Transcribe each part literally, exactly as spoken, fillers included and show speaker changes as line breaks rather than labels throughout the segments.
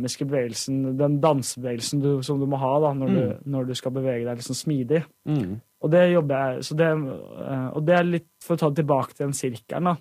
bevegelsen, den dansebevegelsen du, som du må ha da, når, mm. du, når du skal bevege deg liksom smidig. Mm. Og det jobber jeg, så det, og det er litt for å ta det tilbake til den sirkelen da.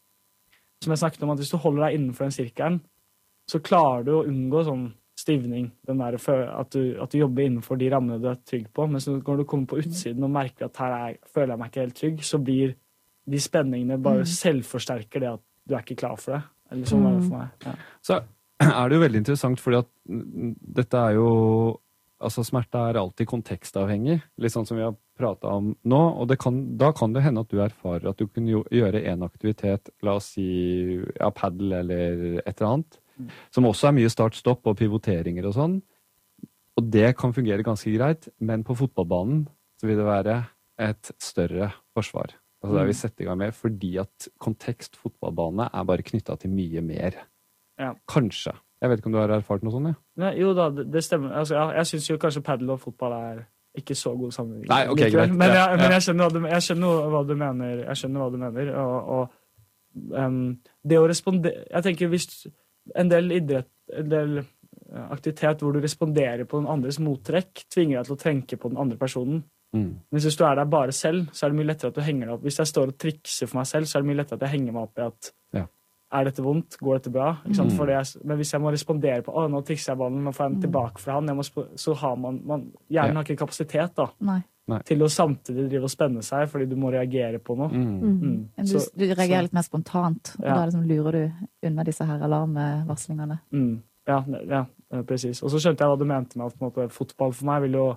Som jeg snakket om, at hvis du holder deg innenfor den sirkelen, så klarer du å unngå sånn stivning, den der, at, du, at du jobber innenfor de rammene du er trygg på, men når du kommer på utsiden og merker at her er, føler jeg meg ikke helt trygg, så blir de spenningene bare mm. selvforsterker det at du er ikke klar for det. Eller sånn var det for meg. Ja.
Så er det jo veldig interessant, fordi at dette er jo, altså smerte er alltid kontekstavhengig, litt sånn som vi har pratet om nå, og det kan, da kan det hende at du erfarer at du kan gjøre en aktivitet, la oss si ja, paddle eller et eller annet, mm. som også er mye start-stopp og pivoteringer og sånn, og det kan fungere ganske greit, men på fotballbanen så vil det være et større forsvar. Altså det er vi setter i gang med, fordi at kontekst fotballbane er bare knyttet til mye mer. Ja. Kanskje. Jeg vet ikke om du har erfart noe sånt, ja?
Nei, jo da, det, det stemmer. Altså, ja, jeg synes jo kanskje paddle og fotball er ikke så god sammenheng.
Nei, ok, greit.
Men, jeg, men jeg, skjønner hva du, jeg skjønner hva du mener. Jeg skjønner hva du mener. Og, og um, det å respondere... Jeg tenker hvis en del idrett, en del aktivitet hvor du responderer på den andres mottrekk, tvinger deg til å tenke på den andre personen. Mm. Men hvis du er der bare selv, så er det mye lettere at du henger deg opp. Hvis jeg står og trikser for meg selv, så er det mye lettere at jeg henger meg opp i at ja. Er dette vondt? Går dette bra? Ikke sant? Mm. For det er, men hvis jeg må respondere på, å, nå trikser jeg ballen, nå får jeg den tilbake fra han, jeg må, så har man, man hjernen ja. Har ikke kapasitet da,
Nei.
Til å samtidig drive og spenne seg, fordi du må reagere på noe. Mm.
Mm. Du, så, du reagerer litt mer spontant, og ja. Da liksom lurer du unna disse her alarmvarslingene.
Mm. Ja, ja, precis. Og så skjønte jeg hva du mente med at på en måte, fotball for meg vil jo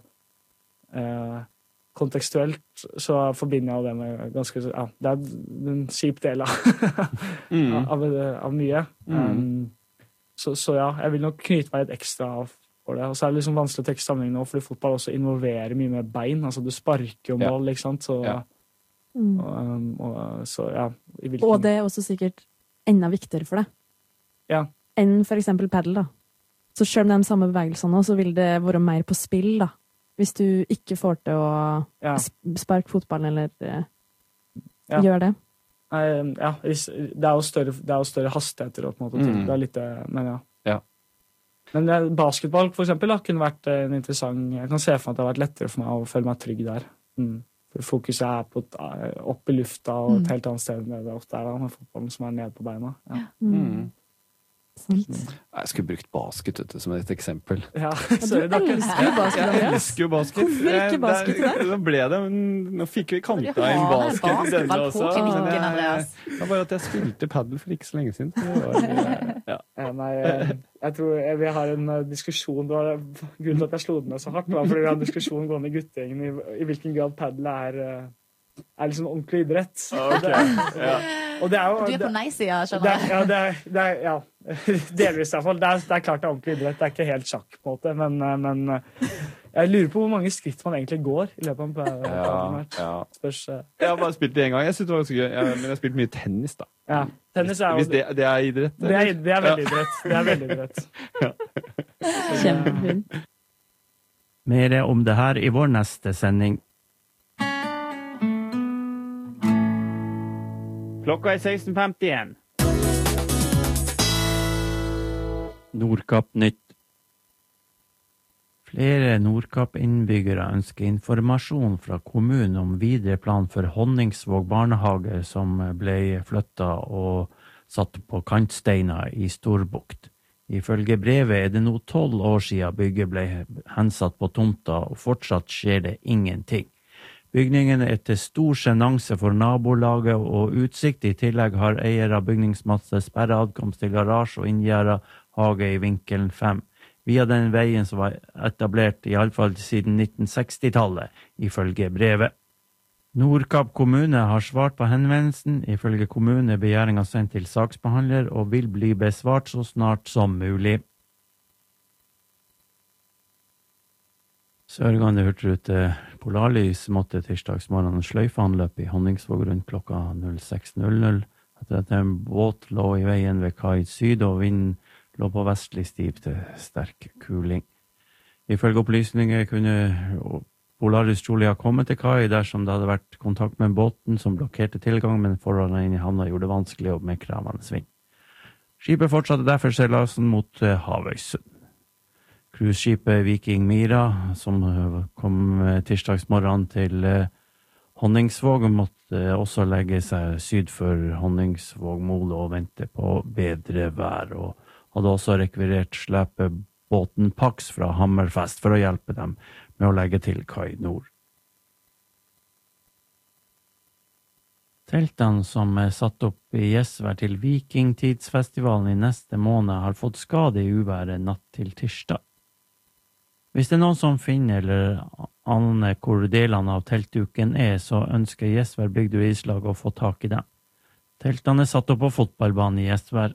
eh, kontekstuelt så forbinder jeg det med ganske, ja, det er en kjip del av, mm. av, av mye. Mm. Um, så, så ja, jeg vil nok knyte meg litt ekstra av for det. Og så er det liksom vanskelig å trekke sammenheng nå, fordi fotball også involverer mye med bein, altså du sparker jo mål, ja. Ikke sant? Så, ja. Mm. og, um, og, så, ja, hvilken...
og det er også sikkert enda viktigere for deg.
Ja.
Enn for eksempel paddle da. Så selv med de samme bevegelsene, så vil det være mer på spill da. Hvis du ikke får til å ja. Sparke fotballen eller uh, ja. Gjøre det.
Nei, ja, det er jo større, det er jo større hastigheter og på en måte til. Mm. Det er litt, men ja.
ja.
Men basketball for eksempel da, kunne vært en interessant, jeg kan se for meg at det har vært lettere for meg å føle meg trygg der. Mm. For fokuset er på, opp i lufta og et mm. helt annet sted enn det ofte er da, med fotballen som er nede på beina. Ja.
Mm. Mm.
Jeg skulle brukt basket vet du, som et eksempel.
Ja,
så du elsker jo basket.
Jeg elsker jo basket.
Hvorfor ikke basket der?
Nå ble det, nå fikk vi kanta inn basket i denne også.
Det
var bare at jeg spilte paddle for ikke så lenge siden. Det var, ja.
Ja, nei, jeg tror vi har en diskusjon, det var grunnen til at jeg slo den så hardt, var fordi vi har en diskusjon gående i guttegjengen i, i hvilken grad paddle er, er liksom ordentlig idrett.
Okay. Ja.
Og det er jo, du er på nei-siden, skjønner jeg.
Ja, det er, det er, ja, delvis i hvert fall. Det er, det er klart det er ordentlig idrett, det er ikke helt sjakk på en måte, men, men jeg lurer på hvor mange skritt man egentlig går i løpet av en
ja, ja.
Spørs.
Jeg har bare spilt det en gang, jeg synes det var ganske gøy, jeg, men jeg har spilt mye tennis da.
Ja, tennis er jo...
Hvis det, det er idrett?
Det er, det er veldig idrett, det er veldig idrett.
Ja.
Kjempefint.
Mer om det her i vår neste sending.
Klokka er seksten femtien.
Nordkapp-nytt. Flere Nordkapp-innbyggere ønsker informasjon fra kommunen om videre plan for Honningsvåg barnehage som ble flyttet og satt på kantsteiner i Storbukt. Ifølge brevet er det nå tolv år siden bygget ble hensatt på tomta, og fortsatt skjer det ingenting. Bygningen er til stor sjenanse for nabolaget og utsikt. I tillegg har eier av bygningsmasse sperret adkomst til garasje og inngjerdet hage i vinkelen fem, via den veien som var etablert i alle fall siden nitten seksti-tallet, ifølge brevet. Nordkapp kommune har svart på henvendelsen. Ifølge kommunen er begjæringen sendt til saksbehandler og vil bli besvart så snart som mulig. Sørgående hurtigrute Polarlys måtte tirsdagsmorgenen sløyfanløp i Honningsvåg rundt klokka null seks null null. Etter at en båt lå i veien ved kai syd, og vinden lå på vestlig stiv til sterk kuling. Ifølge opplysninger kunne Polarlys trolig ha kommet til kai dersom det hadde vært kontakt med båten som blokkerte tilgang, men forholdene inn i havna gjorde det vanskelig og med krevende vind. Skipet fortsatte derfor seilasen mot Havøysund. Cruiseskipet Viking Mira, som kom tirsdagsmorgen til Honningsvåg, måtte også legge seg syd for Honningsvåg-målet og vente på bedre vær, og hadde også rekvirert slepebåten Pax fra Hammerfest for å hjelpe dem med å legge til kai nord. Teltene som er satt opp i Gjesvær til Vikingtidsfestivalen i neste måned har fått skade i uværet natt til tirsdag. Hvis det er noen som finner eller aner hvor delene av teltduken er, så ønsker Gjesvær bygd- og islag å få tak i dem. Teltene er satt opp på fotballbanen i Gjesvær.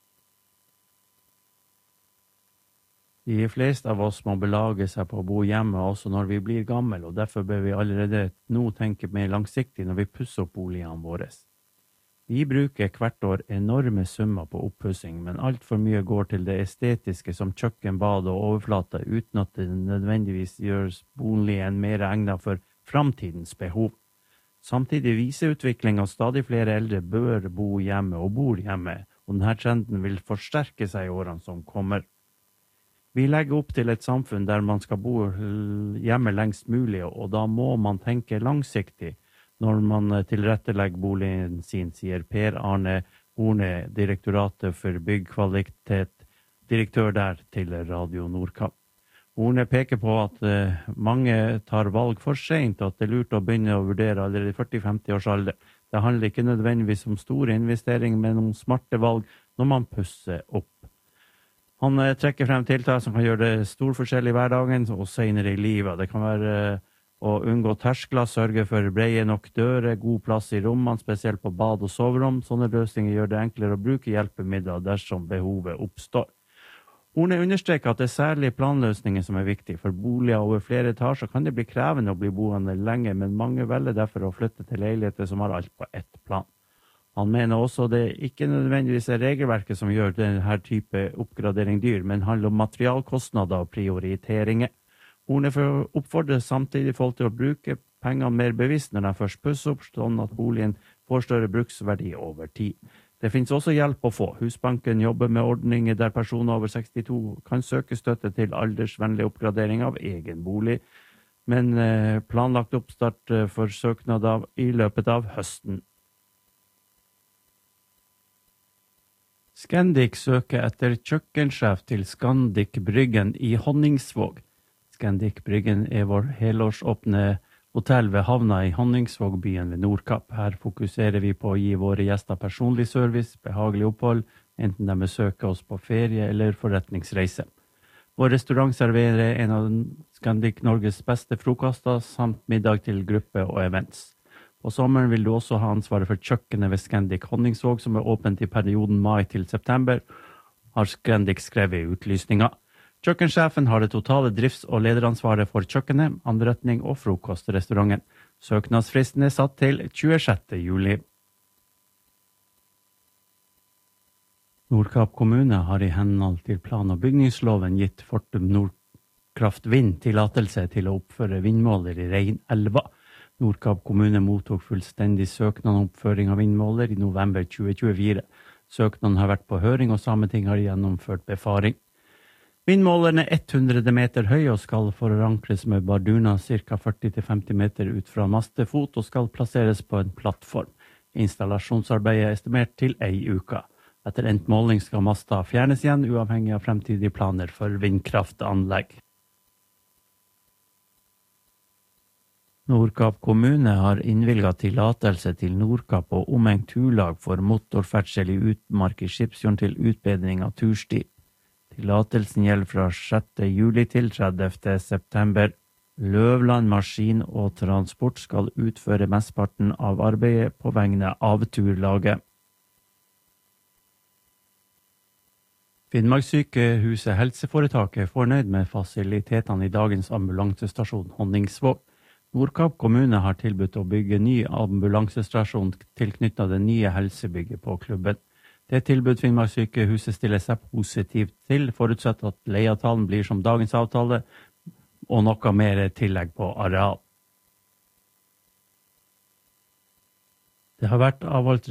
De fleste av oss må belage seg på å bo hjemme også når vi blir gamle, og derfor bør vi allerede nå tenke mer langsiktig når vi pusser opp boligene våre. Vi bruker hvert år enorme summer på oppussing, men alt for mye går til det estetiske som kjøkken, bad og overflate, uten at det nødvendigvis gjør boligen mer egnet for framtidens behov. Samtidig viser utviklingen at stadig flere eldre bør bo hjemme og bor hjemme, og denne trenden vil forsterke seg i årene som kommer. Vi legger opp til et samfunn der man skal bo hjemme lengst mulig, og da må man tenke langsiktig når man tilrettelegger boligen sin, sier Per Arne Horne, Direktoratet for byggkvalitet, direktør der til Radio Nordkapp. Horne peker på at mange tar valg for sent, og at det er lurt å begynne å vurdere allerede i førti til femti års alder. Det handler ikke nødvendigvis om store investeringer, men om smarte valg når man pusser opp. Han trekker frem tiltak som kan gjøre det stor forskjell i hverdagen og senere i livet. Det kan være å unngå terskler, sørge for breie nok dører, god plass i rommene, spesielt på bad og soverom. Sånne løsninger gjør det enklere å bruke hjelpemidler dersom behovet oppstår. Horne understreker at det er særlig planløsninger som er viktig. For boliger over flere etasjer kan det bli krevende å bli boende lenge, men mange velger derfor å flytte til leiligheter som har alt på ett plan. Han mener også det ikke nødvendigvis er regelverket som gjør denne type oppgradering dyr, men handler om materialkostnader og prioriteringer. Horne oppfordrer samtidig folk til å bruke pengene mer bevisst når de først pusser opp, sånn at boligen får større bruksverdi over tid. Det finnes også hjelp å få. Husbanken jobber med ordninger der personer over sekstito kan søke støtte til aldersvennlig oppgradering av egen bolig, men planlagt oppstart for søknader i løpet av høsten. Scandic søker etter kjøkkensjef til Scandic Bryggen i Honningsvåg. Scandic Bryggen er vår helårsåpne hotell ved havna i Honningsvågbyen ved Nordkapp. Her fokuserer vi på å gi våre gjester personlig service, behagelig opphold, enten de besøker oss på ferie eller forretningsreise. Vår restaurant serverer en av Scandic Norges beste frokoster, samt middag til gruppe og events. På sommeren vil du også ha ansvaret for kjøkkenet ved Scandic Honningsvåg, som er åpent i perioden mai til september, har Scandic skrevet i utlysninga. Kjøkkensjefen har det totale drifts- og lederansvaret for kjøkkenet, anretning og frokostrestauranten. Søknadsfristen er satt til tjuesjette juli. Nordkapp kommune har i henhold til plan- og bygningsloven gitt Fortum Nordkraft Vind tillatelse til å oppføre vindmåler i Reinelva. Nordkapp kommune mottok fullstendig søknad om oppføring av vindmåler i november tjue tjuefire. Søknaden har vært på høring, og Sameting har gjennomført befaring. Vindmålerne er hundre meter høy og skal forankres med barduna ca. førti til femti meter ut fra mastefot og skal plasseres på en plattform. Installasjonsarbeidet er estimert til ei uke. Etter endt måling skal masta fjernes igjen, uavhengig av fremtidige planer for vindkraftanlegg. Nordkapp kommune har innvilget tillatelse til Nordkapp og omegn turlag for motorferdsel i utmark i Skipsfjorden til utbedring av tursti. Tillatelsen gjelder fra sjette juli til tredivte september. Løvland Maskin og Transport skal utføre mesteparten av arbeidet på vegne av turlaget. Finnmarkssykehuset helseforetaket er fornøyd med fasilitetene i dagens ambulansestasjon Honningsvåg. Nordkapp kommune har tilbudt å bygge ny ambulansestasjon tilknyttet det nye helsebygget på klubben. Det tilbud Finnmarkssykehuset stiller seg positivt til, forutsatt at leieavtalen blir som dagens avtale, og noe mer tillegg på areal. Det har vært avholdt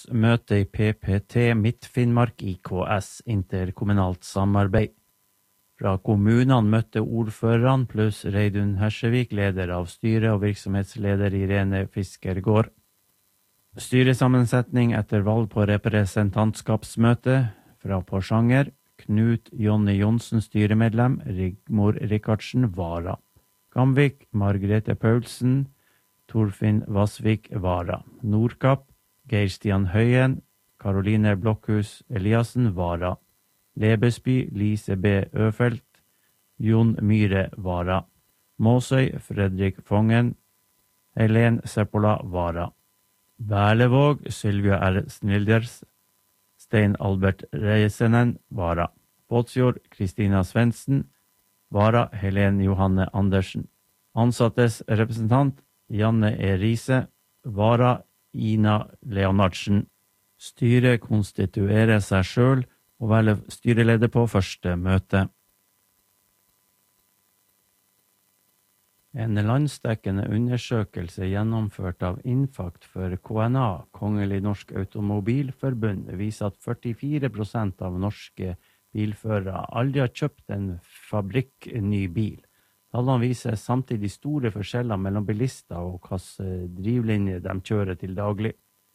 representantskapsmøte i P P T Midt-Finnmark I K S interkommunalt samarbeid. Fra kommunene møtte ordførerne pluss Reidun Hersevik, leder av styret og virksomhetsleder Irene Fiskergård. Styresammensetning etter valg på representantskapsmøte fra Porsanger. Knut Jonny Johnsen, styremedlem. Rigmor Rikardsen, vara. Gamvik, Margrethe Paulsen. Torfinn Vassvik, vara. Nordkapp, Geir Stian Høyen. Karoline Blokhus Eliassen, vara. Lebesby, Lise B. Øfeldt. Jon Myhre, vara. Måsøy, Fredrik Fongen. Helen Seppola, vara. Berlevåg, Sylvia R. Snilders. Stein Albert Reisenen, vara. Båtsjord, Kristina Svendsen, vara. Helen Johanne Andersen. Ansattes representant, Janne E. Riise, vara. Ina Leonardsen. Styret konstituerer seg selv og velger styreleder på første møte. En landsdekkende undersøkelse gjennomført av Infact for K N A, Kongelig Norsk Automobilforbund, viser at førtifire prosent av norske bilførere aldri har kjøpt en fabrikkny bil. Tallene viser samtidig store forskjeller mellom bilister og hvilke drivlinjer de kjører til daglig.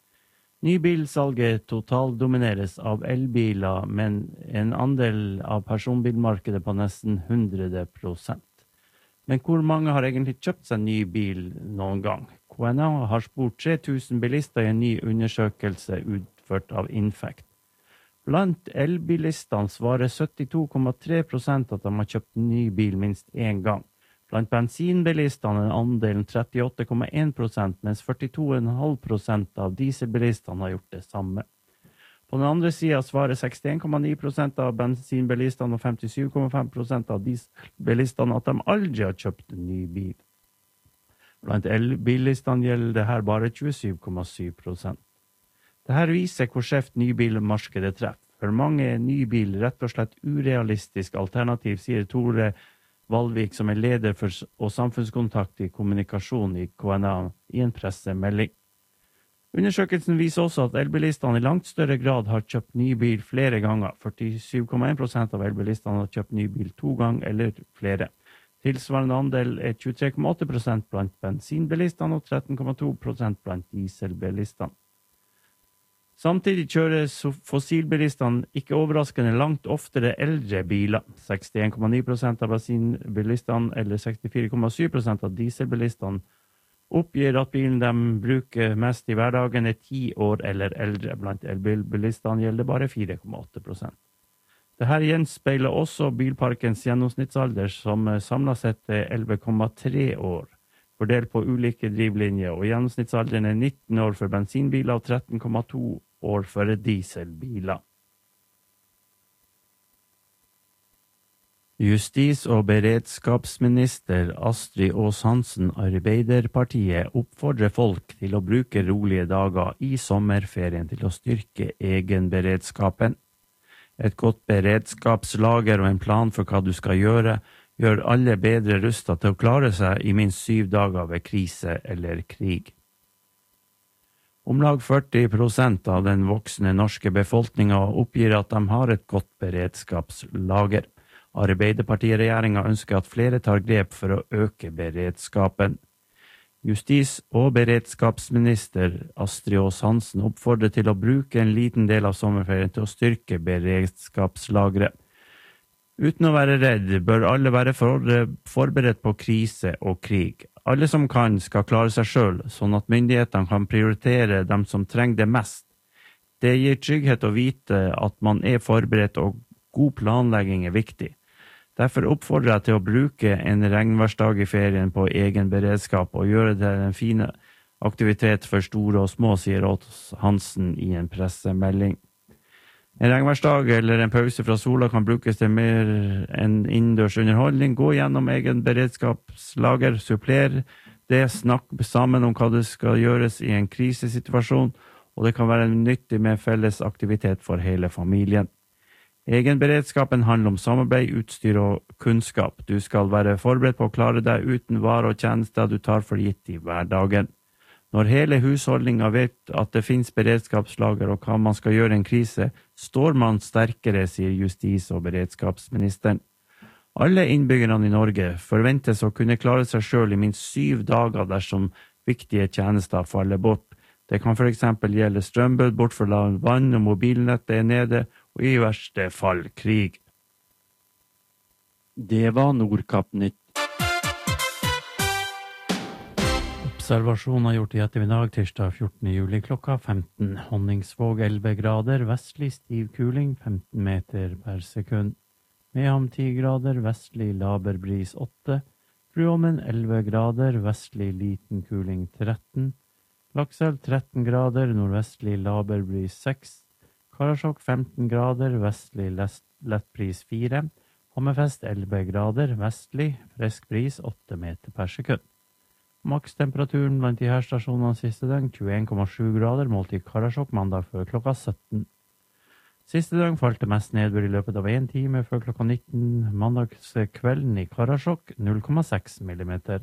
Nybilsalget totaldomineres av elbiler, men en andel av personbilmarkedet på nesten hundre prosent. Men hvor mange har egentlig kjøpt seg ny bil noen gang? K N A har spurt tre tusen bilister i en ny undersøkelse utført av Infact. Blant elbilistene svarer syttito komma tre prosent at de har kjøpt ny bil minst én gang. Blant bensinbilistene er andelen trettiåtte komma én prosent, mens førtito komma fem prosent av dieselbilistene har gjort det samme. På den andre siden svarer sekstien komma ni prosent av bensinbilistene og femtisju komma fem prosent av dieselbilistene at de aldri har kjøpt en ny bil. Blant elbilistene gjelder det her bare tjuesju komma syv prosent. Dette viser hvor skjevt nybilmarkedet treffer. For mange er ny bil rett og slett urealistisk alternativ, sier Tore Valvik, som er leder for og samfunnskontakt i kommunikasjon i K N A, i en pressemelding. Undersøkelsen viser også at elbilistene i langt større grad har kjøpt ny bil flere ganger. førtisju komma én prosent av elbilistene har kjøpt ny bil to ganger eller flere. Tilsvarende andel er tjuetre komma åtte prosent blant bensinbilistene og tretten komma to prosent blant dieselbilistene. Samtidig kjører fossilbilistene ikke overraskende langt oftere eldre biler. sekstien komma ni prosent av bensinbilistene eller sekstifire komma syv prosent av dieselbilistene oppgir at bilen de bruker mest i hverdagen er ti år eller eldre. Blant elbilbilistene gjelder bare fire komma åtte prosent. Dette gjenspeiler også bilparkens gjennomsnittsalder, som samlet sett er elleve komma tre år, fordelt på ulike drivlinjer, og gjennomsnittsalderen er nitten år for bensinbiler og tretten komma to år for dieselbiler. Justis- og beredskapsminister Astrid Aas-Hansen, Arbeiderpartiet, oppfordrer folk til å bruke rolige dager i sommerferien til å styrke egenberedskapen. Et godt beredskapslager og en plan for hva du skal gjøre, gjør alle bedre rustet til å klare seg i minst syv dager ved krise eller krig. Om lag førti prosent av den voksne norske befolkningen oppgir at de har et godt beredskapslager. Arbeiderpartiregjeringen ønsker at flere tar grep for å øke beredskapen. Justis- og beredskapsminister Astrid Aas-Hansen oppfordrer til å bruke en liten del av sommerferien til å styrke beredskapslageret. Uten å være redd bør alle være forberedt på krise og krig. Alle som kan skal klare seg selv, sånn at myndighetene kan prioritere dem som trenger det mest. Det gir trygghet å vite at man er forberedt, og god planlegging er viktig. Derfor oppfordrer jeg til å bruke en regnværsdag i ferien på egen beredskap og gjøre det en fin aktivitet for store og små, sier Aas-Hansen i en pressemelding. En regnværsdag eller en pause fra sola kan brukes til mer enn innendørs underholdning. Gå gjennom egen beredskapslager, suppler det, snakk sammen om hva det skal gjøres i en krisesituasjon, og det kan være nyttig med felles aktivitet for hele familien. Egenberedskapen handler om samarbeid, utstyr og kunnskap. Du skal være forberedt på å klare deg uten varer og tjenester du tar for gitt i hverdagen. Når hele husholdningen vet at det finnes beredskapslager og hva man skal gjøre i en krise, står man sterkere, sier justis- og beredskapsministeren. Alle innbyggerne i Norge forventes å kunne klare seg selv i minst syv dager dersom viktige tjenester faller bort. Det kan for eksempel gjelde strømbød, bortfall av vann og mobilnettet er nede, og i verste fall krig. Det var Nordkapp-nytt. Observasjoner gjort i ettermiddag, tirsdag fjortende juli klokka femten. Honningsvåg elleve grader, vestlig stiv kuling femten meter per sekund. Mehamn ti grader, vestlig laber bris åtte. Frøommen elleve grader, vestlig liten kuling tretten. Lakselv tretten grader, nordvestlig laber bris seks. Karasjok femten grader, vestlig lett bris fire. Hammerfest elleve grader, vestlig, frisk bris åtte meter per sekund. Makstemperaturen blant de her stasjonene siste døgn tjueen komma sju grader, målt i Karasjok mandag før klokka sytten. Siste døgn falt det mest nedbør i løpet av en time før klokka nitten. Mandagskvelden i Karasjok null komma seks millimeter.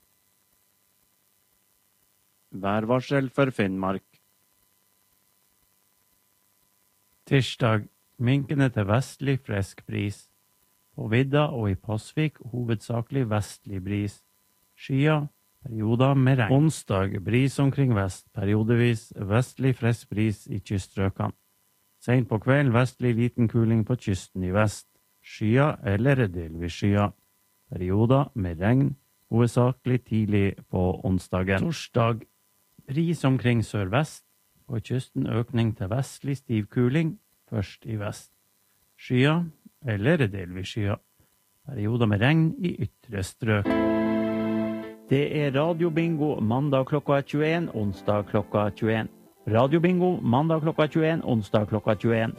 Værvarsel for Finnmark. Tirsdag, minkende til vestlig frisk bris. På vidda og i Pasvik hovedsakelig vestlig bris. Skya, perioder med regn. Onsdag, bris omkring vest, periodevis vestlig frisk bris i kyststrøkene. Sent på kvelden vestlig liten kuling på kysten i vest. Skya eller delvis skya. Perioder med regn, hovedsakelig tidlig på onsdagen. Torsdag, bris omkring sørvest. På kysten økning til vestlig stiv kuling, først i vest. Skya eller delvis skya. Perioder med regn i ytre strøk. Det er radiobingo mandag klokka tjueen, onsdag klokka tjueen. Radiobingo mandag klokka tjueen, onsdag klokka tjueen.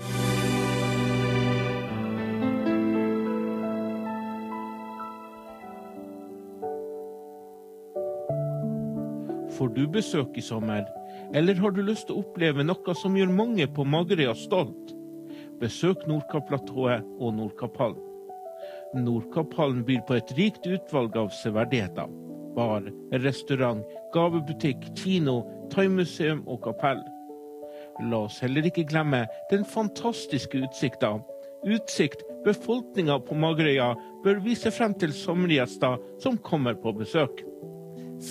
Får du besøk i sommer, eller har du lyst til å oppleve noe som gjør mange på Magerøya stolt? Besøk Nordkapp-platået og Nordkapphallen. Nordkapphallen byr på et rikt utvalg av severdigheter. Bar, restaurant, gavebutikk, kino, thaimuseum og kapell. La oss heller ikke glemme den fantastiske utsikta. Utsikt befolkningen på Magerøya bør vise frem til sommergjester som kommer på besøk.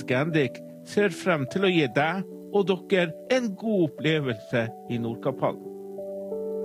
Scandic ser frem til å gi deg og dere en god opplevelse i Nordkapphallen.